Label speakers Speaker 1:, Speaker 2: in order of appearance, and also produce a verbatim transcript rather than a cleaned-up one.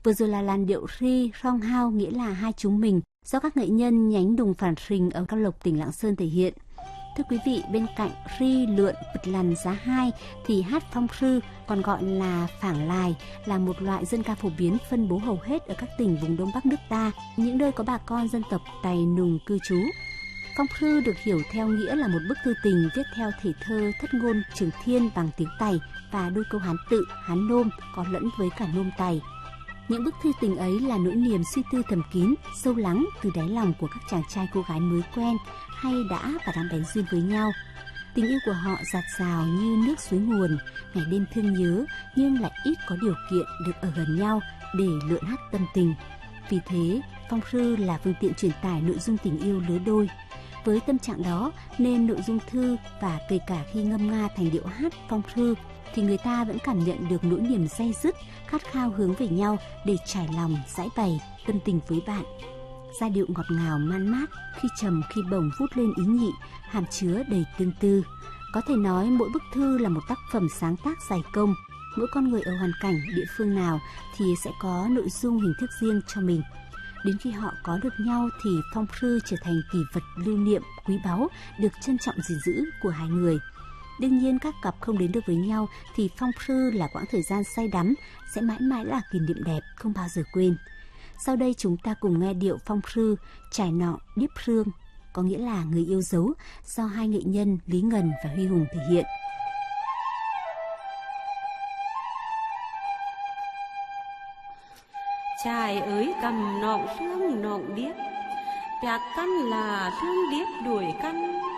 Speaker 1: Vừa rồi là làn điệu Ri Rong Hao, nghĩa là hai chúng mình, do các nghệ nhân nhánh Đùng Phản Sình ở Cao Lộc, tỉnh Lạng Sơn thể hiện. Thưa quý vị, bên cạnh Ri lượn bật lằn giá hai thì hát phong sư, còn gọi là phảng lài, là một loại dân ca phổ biến phân bố hầu hết ở các tỉnh vùng Đông Bắc nước ta, những nơi có bà con dân tộc Tày Nùng cư trú. Phong sư được hiểu theo nghĩa là một bức thư tình viết theo thể thơ thất ngôn Trường Thiên bằng tiếng Tày và đôi câu Hán tự, Hán nôm có lẫn với cả nôm Tày. Những bức thư tình ấy là nỗi niềm suy tư thầm kín, sâu lắng từ đáy lòng của các chàng trai cô gái mới quen hay đã và đang bén duyên với nhau. Tình yêu của họ dạt dào như nước suối nguồn, ngày đêm thương nhớ nhưng lại ít có điều kiện được ở gần nhau để lượn hát tâm tình. Vì thế, phong sư là phương tiện truyền tải nội dung tình yêu lứa đôi. Với tâm trạng đó nên nội dung thư và kể cả khi ngâm nga thành điệu hát phong thư thì người ta vẫn cảm nhận được nỗi niềm day dứt, khát khao hướng về nhau để trải lòng, giải bày tâm tình với bạn. Giai điệu ngọt ngào man mát, khi trầm khi bồng vút lên ý nhị, hàm chứa đầy tương tư. Có thể nói mỗi bức thư là một tác phẩm sáng tác dài công. Mỗi con người ở hoàn cảnh, địa phương nào thì sẽ có nội dung hình thức riêng cho mình. Đến khi họ có được nhau thì phong thư trở thành kỷ vật lưu niệm quý báu được trân trọng gìn giữ của hai người. Đương nhiên các cặp không đến được với nhau thì phong sư là quãng thời gian say đắm, sẽ mãi mãi là kỷ niệm đẹp không bao giờ quên. Sau đây chúng ta cùng nghe điệu phong sư Trải Nọ Điếp Rương, có nghĩa là người yêu dấu, do hai nghệ nhân Lý Ngần và Huy Hùng thể hiện.
Speaker 2: Trai ơi cầm nọng xương nọng điếp, bẹt căn là xương điếp đuổi căn.